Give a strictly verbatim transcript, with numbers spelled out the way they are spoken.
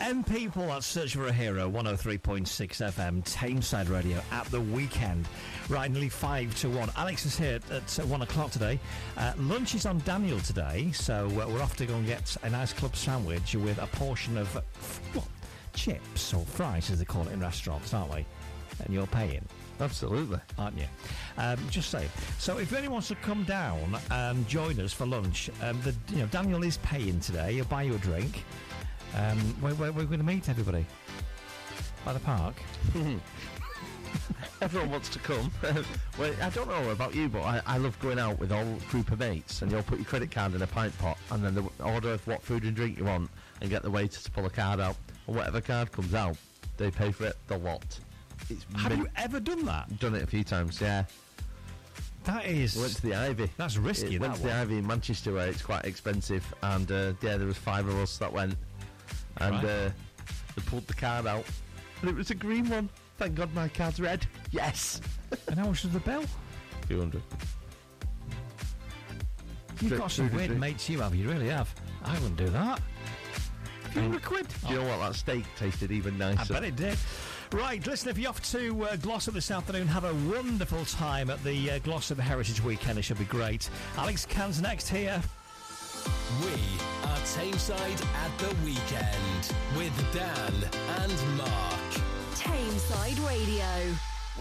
M People at Search for a Hero, one oh three point six F M, Tameside Radio at the weekend. Right, nearly five to one. Alex is here at one o'clock today. Uh, lunch is on Daniel today, so uh, we're off to go and get a nice club sandwich with a portion of uh, f- what, chips or fries, as they call it in restaurants, aren't we? And you're paying. Absolutely. Aren't you? Um, just saying. So if anyone wants to come down and join us for lunch, um, the, you know, Daniel is paying today. He'll buy you a drink. Um, where, where, where are we going to meet everybody? By the park? Everyone wants to come. Well, I don't know about you, but I, I love going out with all a group of mates, and you'll put your credit card in a pint pot, and then the order of what food and drink you want, and get the waiter to pull a card out, and whatever card comes out, they pay for it, the lot. It's Have min- you ever done that? Done it a few times, yeah. That is... We went to the Ivy. That's risky, it that went to the one. Ivy in Manchester, where it's quite expensive, and uh, yeah, there was five of us that went, and Right. uh, they pulled the card out, and it was a green one. Thank God my card's red. Yes. And how much was the bill? Two hundred. You've Drink, got some food and weird drink. mates, you have. You really have. I wouldn't do that. A few hundred quid. Do you know what? That steak tasted even nicer. I bet it did. Right, listen, if you're off to uh, Glossop this afternoon, have a wonderful time at the uh, Glossop Heritage Weekend. It should be great. Alex Cairns next here. We are Tameside at the weekend with Dan and Mark. Tameside Radio.